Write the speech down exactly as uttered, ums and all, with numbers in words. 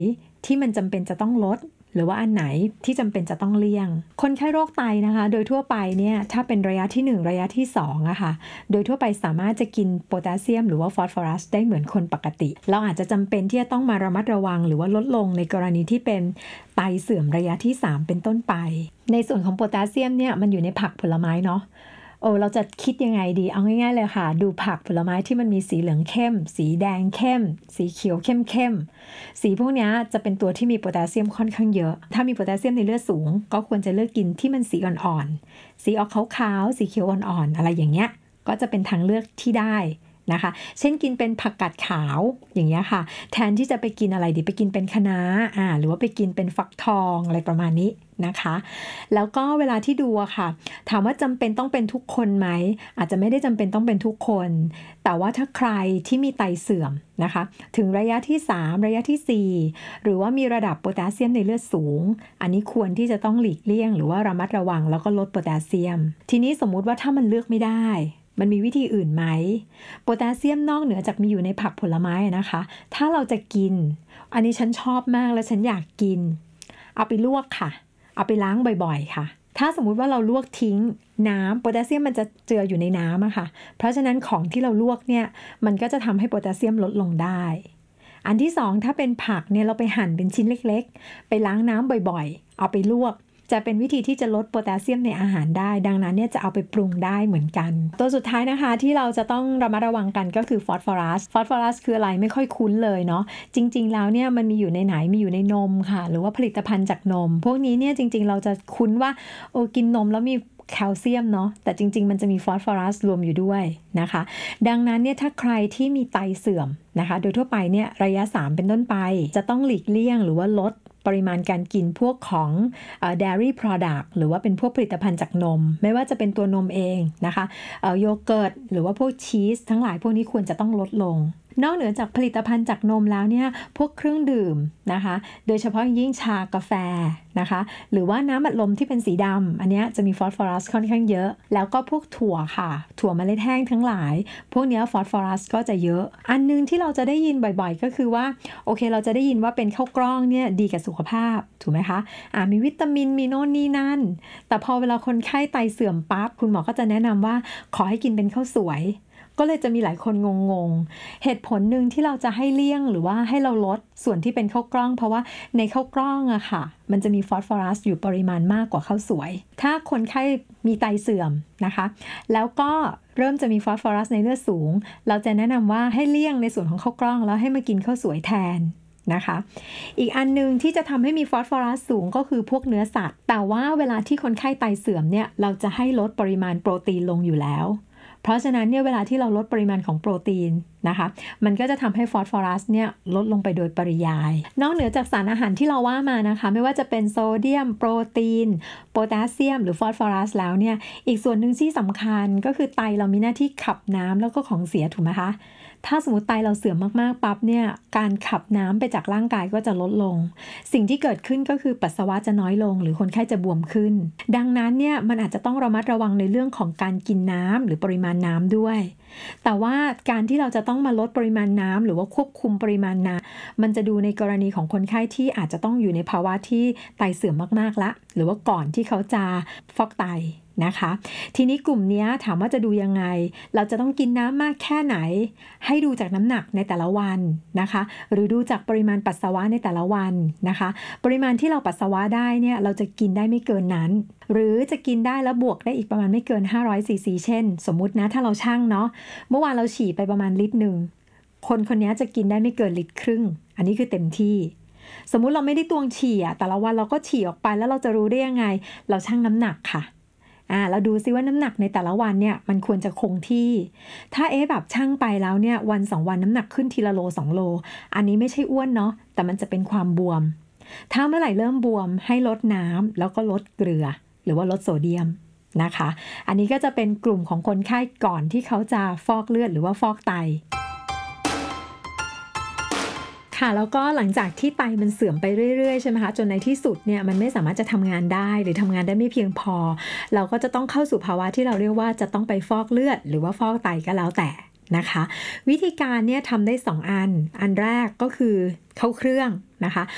ที่มันจำเป็นจะต้องลดหรือว่าอันไหนที่จำเป็นจะต้องเลี่ยงคนไข้โรคไตนะคะโดยทั่วไปเนี่ยถ้าเป็นระยะที่หนึ่งระยะที่สองอะค่ะโดยทั่วไปสามารถจะกินโพแทสเซียมหรือว่าฟอสฟอรัสได้เหมือนคนปกติเราอาจจะจำเป็นที่จะต้องมาระมัดระวังหรือว่าลดลงในกรณีที่เป็นไตเสื่อมระยะที่สามเป็นต้นไปในส่วนของโพแทสเซียมเนี่ยมันอยู่ในผักผลไม้เนาะโอ้เราจะคิดยังไงดีเอาง่ายๆเลยค่ะดูผักผลไม้ที่มันมีสีเหลืองเข้มสีแดงเข้มสีเขียวเข้มเข้มสีพวกนี้จะเป็นตัวที่มีโพแทสเซียมค่อนข้างเยอะถ้ามีโพแทสเซียมในเลือดสูงก็ควรจะเลือกกินที่มันสีอ่อนๆสีออกขาวๆสีเขียวอ่อนๆอะไรอย่างเงี้ยก็จะเป็นทางเลือกที่ได้นะคะเช่นกินเป็นผักกาดขาวอย่างเงี้ยค่ะแทนที่จะไปกินอะไรดีไปกินเป็นคะน้าอ่าหรือว่าไปกินเป็นฟักทองอะไรประมาณนี้นะคะแล้วก็เวลาที่ดูอะค่ะถามว่าจำเป็นต้องเป็นทุกคนไหมอาจจะไม่ได้จำเป็นต้องเป็นทุกคนแต่ว่าถ้าใครที่มีไตเสื่อมนะคะถึงระยะที่สามระยะที่สี่หรือว่ามีระดับโพแทสเซียมในเลือดสูงอันนี้ควรที่จะต้องหลีกเลี่ยงหรือว่าระมัดระวังแล้วก็ลดโพแทสเซียมทีนี้สมมุติว่าถ้ามันเลือกไม่ได้มันมีวิธีอื่นไหมโพแทสเซียมนอกเหนือจากมีอยู่ในผักผลไม้นะคะถ้าเราจะกินอันนี้ฉันชอบมากและฉันอยากกินเอาไปลวกค่ะเอาไปล้างบ่อยๆค่ะถ้าสมมุติว่าเราลวกทิ้งน้ำโพแทสเซียมมันจะเจืออยู่ในน้ำอะค่ะเพราะฉะนั้นของที่เราลวกเนี่ยมันก็จะทำให้โพแทสเซียมลดลงได้อันที่สองถ้าเป็นผักเนี่ยเราไปหั่นเป็นชิ้นเล็กๆไปล้างน้ำบ่อยๆเอาไปลวกจะเป็นวิธีที่จะลดโพแทสเซียมในอาหารได้ดังนั้นเนี่ยจะเอาไปปรุงได้เหมือนกันตัวสุดท้ายนะคะที่เราจะต้องระมัดระวังกันก็คือฟอสฟอรัสฟอสฟอรัสคืออะไรไม่ค่อยคุ้นเลยเนาะจริงๆแล้วเนี่ยมันมีอยู่ในไหนมีอยู่ในนมค่ะหรือว่าผลิตภัณฑ์จากนมพวกนี้เนี่ยจริงๆเราจะคุ้นว่าโอ้กินนมแล้วมีแคลเซียมเนาะแต่จริงๆมันจะมีฟอสฟอรัสรวมอยู่ด้วยนะคะดังนั้นเนี่ยถ้าใครที่มีไตเสื่อมนะคะโดยทั่วไปเนี่ยระยะสามเป็นต้นไปจะต้องหลีกเลี่ยงหรือว่าลดปริมาณการกินพวกของเอ่อ dairy product หรือว่าเป็นพวกผลิตภัณฑ์จากนมไม่ว่าจะเป็นตัวนมเองนะคะเอ่อโยเกิร์ตหรือว่าพวกชีสทั้งหลายพวกนี้ควรจะต้องลดลงนอกเหนือจากผลิตภัณฑ์จากนมแล้วเนี่ยพวกเครื่องดื่มนะคะโดยเฉพาะยิ่งชากาแฟนะคะหรือว่าน้ำอัดลมที่เป็นสีดำอันนี้จะมีฟอสฟอรัสค่อนข้างเยอะแล้วก็พวกถั่วค่ะถั่วเมล็ดแห้งทั้งหลายพวกนี้ฟอสฟอรัสก็จะเยอะอันนึงที่เราจะได้ยินบ่อยๆก็คือว่าโอเคเราจะได้ยินว่าเป็นข้าวกล้องเนี่ยดีกับสุขภาพถูกไหมคะอ่ามีวิตามินมีโน่นนี่นั่นแต่พอเวลาคนไข้ไตเสื่อมปั๊บคุณหมอก็จะแนะนำว่าขอให้กินเป็นข้าวสวยก็เลยจะมีหลายคนงงๆเหตุผลหนึ่งที่เราจะให้เลี่ยงหรือว่าให้เราลดส่วนที่เป็นข้าวกล้องเพราะว่าในข้าวกล้องอะค่ะมันจะมีฟอสฟอรัสอยู่ปริมาณมากกว่าข้าวสวยถ้าคนไข้มีไตเสื่อมนะคะแล้วก็เริ่มจะมีฟอสฟอรัสในเลือดสูงเราจะแนะนำว่าให้เลี่ยงในส่วนของข้าวกล้องแล้วให้มากินข้าวสวยแทนนะคะอีกอันนึงที่จะทำให้มีฟอสฟอรัสสูงก็คือพวกเนื้อสัตว์แต่ว่าเวลาที่คนไข้ไตเสื่อมเนี่ยเราจะให้ลดปริมาณโปรตีนลงอยู่แล้วเพราะฉะนั้นเนี่ยเวลาที่เราลดปริมาณของโปรตีนนะคะมันก็จะทำให้ฟอสฟอรัสเนี่ยลดลงไปโดยปริยายนอกเหนือจากสารอาหารที่เราว่ามานะคะไม่ว่าจะเป็นโซเดียมโปรตีนโพแทสเซียมหรือฟอสฟอรัสแล้วเนี่ยอีกส่วนหนึ่งที่สำคัญก็คือไตเรามีหน้าที่ขับน้ำแล้วก็ของเสียถูกไหมคะถ้าสมมติไตเราเสื่อมมากๆปั๊บเนี่ยการขับน้ำไปจากร่างกายก็จะลดลงสิ่งที่เกิดขึ้นก็คือปัสสาวะจะน้อยลงหรือคนไข้จะบวมขึ้นดังนั้นเนี่ยมันอาจจะต้องระมัดระวังในเรื่องของการกินน้ำหรือปริมาณน้ำด้วยแต่ว่าการที่เราจะต้องมาลดปริมาณน้ำหรือว่าควบคุมปริมาณน้ำมันจะดูในกรณีของคนไข้ที่อาจจะต้องอยู่ในภาวะที่ไตเสื่อมมากๆละหรือว่าก่อนที่เขาจะฟอกไตนะคะทีนี้กลุ่มนี้ถามว่าจะดูยังไงเราจะต้องกินน้ำมากแค่ไหนให้ดูจากน้ำหนักในแต่ละวันนะคะหรือดูจากปริมาณปัสสาวะในแต่ละวันนะคะปริมาณที่เราปัสสาวะได้เนี่ยเราจะกินได้ไม่เกินนั้นหรือจะกินได้แล้วบวกได้อีกประมาณไม่เกินห้าร้อยซีซีเช่นสมมุตินะถ้าเราชั่งเนาะเมื่อวานเราฉี่ไปประมาณลิตรหนึ่งคนคนนี้จะกินได้ไม่เกินลิตรครึ่งอันนี้คือเต็มที่สมมุติเราไม่ได้ตวงฉี่อะแต่ละวันเราก็ฉี่ออกไปแล้วเราจะรู้ได้ยังไงเราชั่งน้ำหนักค่ะอ่าเราดูซิว่าน้ำหนักในแต่ละวันเนี่ยมันควรจะคงที่ถ้าเอ๊ะแบบชั่งไปแล้วเนี่ยวันสองวันน้ำหนักขึ้นทีละโลสองโลอันนี้ไม่ใช่อ้วนเนาะแต่มันจะเป็นความบวมถ้าเมื่อไหร่เริ่มบวมให้ลดน้ำแล้วก็ลดเกลือหรือว่าลดโซเดียมนะคะอันนี้ก็จะเป็นกลุ่มของคนไข้ก่อนที่เขาจะฟอกเลือดหรือว่าฟอกไตค่ะแล้วก็หลังจากที่ไตมันเสื่อมไปเรื่อยๆใช่ไหมคะจนในที่สุดเนี่ยมันไม่สามารถจะทำงานได้หรือทำงานได้ไม่เพียงพอเราก็จะต้องเข้าสู่ภาวะที่เราเรียกว่าจะต้องไปฟอกเลือดหรือว่าฟอกไตก็แล้วแต่นะคะวิธีการเนี่ยทำได้สองอันอันแรกก็คือเข้าเครื่องนะคะ